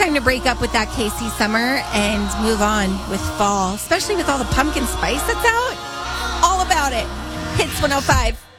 time to break up with that KC summer and move on with fall, especially with all the pumpkin spice that's out. All about it. Hits 105.